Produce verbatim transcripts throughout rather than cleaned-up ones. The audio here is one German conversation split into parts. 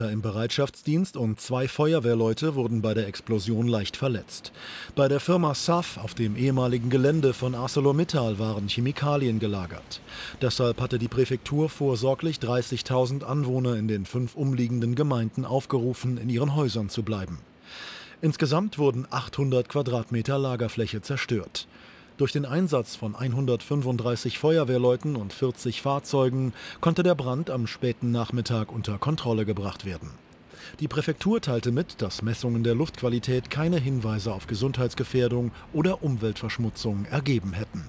Im Bereitschaftsdienst und zwei Feuerwehrleute wurden bei der Explosion leicht verletzt. Bei der Firma S A F auf dem ehemaligen Gelände von ArcelorMittal waren Chemikalien gelagert. Deshalb hatte die Präfektur vorsorglich dreißigtausend Anwohner in den fünf umliegenden Gemeinden aufgerufen, in ihren Häusern zu bleiben. Insgesamt wurden achthundert Quadratmeter Lagerfläche zerstört. Durch den Einsatz von hundertfünfunddreißig Feuerwehrleuten und vierzig Fahrzeugen konnte der Brand am späten Nachmittag unter Kontrolle gebracht werden. Die Präfektur teilte mit, dass Messungen der Luftqualität keine Hinweise auf Gesundheitsgefährdung oder Umweltverschmutzung ergeben hätten.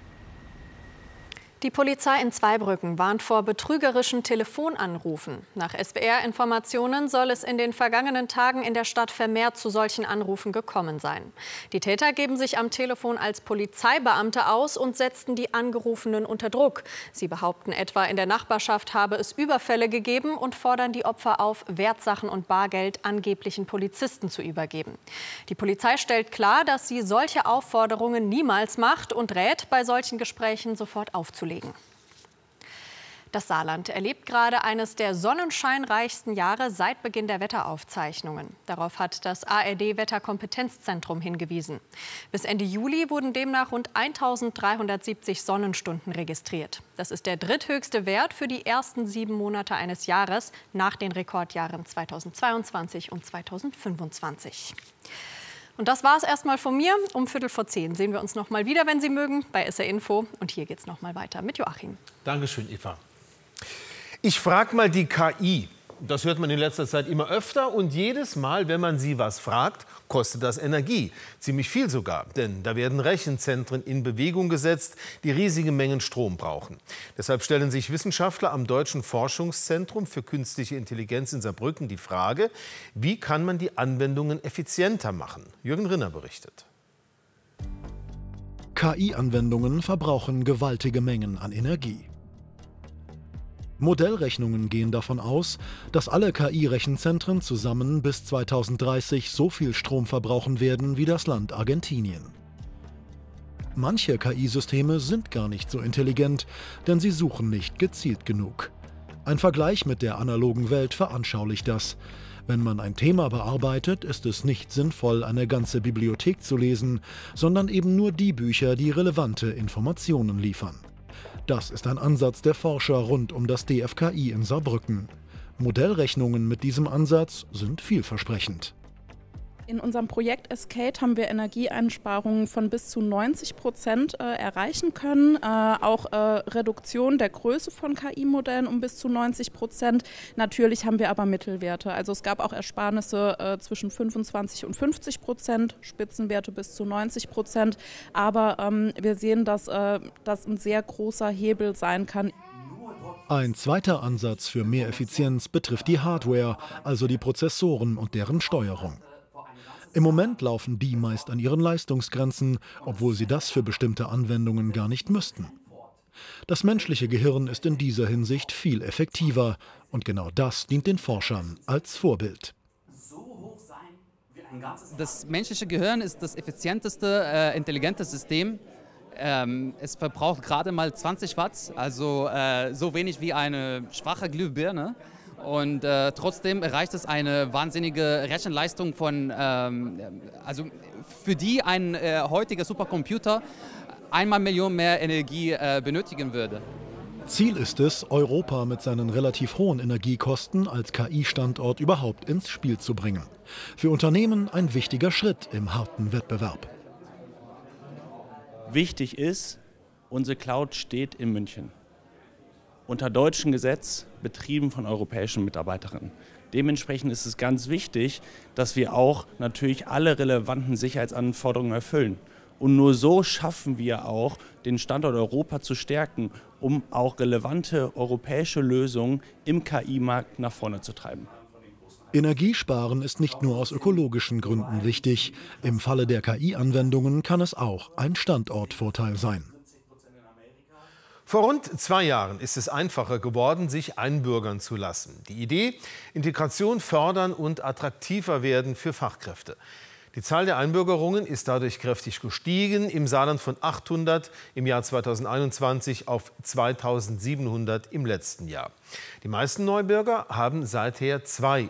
Die Polizei in Zweibrücken warnt vor betrügerischen Telefonanrufen. Nach S W R-Informationen soll es in den vergangenen Tagen in der Stadt vermehrt zu solchen Anrufen gekommen sein. Die Täter geben sich am Telefon als Polizeibeamte aus und setzten die Angerufenen unter Druck. Sie behaupten etwa, in der Nachbarschaft habe es Überfälle gegeben und fordern die Opfer auf, Wertsachen und Bargeld angeblichen Polizisten zu übergeben. Die Polizei stellt klar, dass sie solche Aufforderungen niemals macht und rät, bei solchen Gesprächen sofort aufzulegen. Das Saarland erlebt gerade eines der sonnenscheinreichsten Jahre seit Beginn der Wetteraufzeichnungen. Darauf hat das A R D-Wetterkompetenzzentrum hingewiesen. Bis Ende Juli wurden demnach rund eintausenddreihundertsiebzig Sonnenstunden registriert. Das ist der dritthöchste Wert für die ersten sieben Monate eines Jahres nach den Rekordjahren zweitausendzweiundzwanzig und zweitausendfünfundzwanzig. Und das war es erstmal von mir. Um Viertel vor zehn sehen wir uns noch mal wieder, wenn Sie mögen, bei S R Info. Und hier geht es noch mal weiter mit Joachim. Dankeschön, Eva. Ich frage mal die K I. Das hört man in letzter Zeit immer öfter. Und jedes Mal, wenn man sie was fragt, kostet das Energie. Ziemlich viel sogar. Denn da werden Rechenzentren in Bewegung gesetzt, die riesige Mengen Strom brauchen. Deshalb stellen sich Wissenschaftler am Deutschen Forschungszentrum für künstliche Intelligenz in Saarbrücken die Frage, wie kann man die Anwendungen effizienter machen? Jürgen Rinner berichtet. K I-Anwendungen verbrauchen gewaltige Mengen an Energie. Modellrechnungen gehen davon aus, dass alle K I-Rechenzentren zusammen bis zweitausenddreißig so viel Strom verbrauchen werden wie das Land Argentinien. Manche K I-Systeme sind gar nicht so intelligent, denn sie suchen nicht gezielt genug. Ein Vergleich mit der analogen Welt veranschaulicht das. Wenn man ein Thema bearbeitet, ist es nicht sinnvoll, eine ganze Bibliothek zu lesen, sondern eben nur die Bücher, die relevante Informationen liefern. Das ist ein Ansatz der Forscher rund um das D F K I in Saarbrücken. Modellrechnungen mit diesem Ansatz sind vielversprechend. In unserem Projekt Escate haben wir Energieeinsparungen von bis zu neunzig Prozent äh, erreichen können. Äh, auch äh, Reduktion der Größe von K I-Modellen um bis zu neunzig Prozent. Natürlich haben wir aber Mittelwerte. Also es gab auch Ersparnisse äh, zwischen fünfundzwanzig und fünfzig Prozent, Spitzenwerte bis zu neunzig Prozent. Aber ähm, wir sehen, dass äh, das ein sehr großer Hebel sein kann. Ein zweiter Ansatz für mehr Effizienz betrifft die Hardware, also die Prozessoren und deren Steuerung. Im Moment laufen die meist an ihren Leistungsgrenzen, obwohl sie das für bestimmte Anwendungen gar nicht müssten. Das menschliche Gehirn ist in dieser Hinsicht viel effektiver und genau das dient den Forschern als Vorbild. Das menschliche Gehirn ist das effizienteste, äh, intelligente System. Ähm, es verbraucht gerade mal zwanzig Watt, also äh, so wenig wie eine schwache Glühbirne. Und äh, trotzdem erreicht es eine wahnsinnige Rechenleistung von, ähm, also für die ein äh, heutiger Supercomputer einmal Million mehr Energie äh, benötigen würde. Ziel ist es, Europa mit seinen relativ hohen Energiekosten als K I-Standort überhaupt ins Spiel zu bringen. Für Unternehmen ein wichtiger Schritt im harten Wettbewerb. Wichtig ist, unsere Cloud steht in München. Unter deutschem Gesetz, betrieben von europäischen Mitarbeiterinnen. Dementsprechend ist es ganz wichtig, dass wir auch natürlich alle relevanten Sicherheitsanforderungen erfüllen. Und nur so schaffen wir auch, den Standort Europa zu stärken, um auch relevante europäische Lösungen im K I-Markt nach vorne zu treiben. Energiesparen ist nicht nur aus ökologischen Gründen wichtig. Im Falle der K I-Anwendungen kann es auch ein Standortvorteil sein. Vor rund zwei Jahren ist es einfacher geworden, sich einbürgern zu lassen. Die Idee: Integration fördern und attraktiver werden für Fachkräfte. Die Zahl der Einbürgerungen ist dadurch kräftig gestiegen, im Saarland von achthundert im Jahr zweitausendeinundzwanzig auf zweitausendsiebenhundert im letzten Jahr. Die meisten Neubürger haben seither zwei